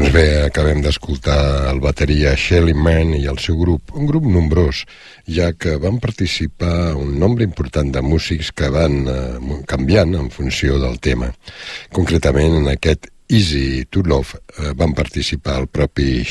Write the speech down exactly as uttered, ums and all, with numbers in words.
Doncs bé, acabem d'escoltar el bateria Shelly Manne i el seu grup, un grup nombrós, ja que van participar un nombre important de músics que van eh, canviant en funció del tema. Concretament, en aquest Easy to Love eh, van participar el propi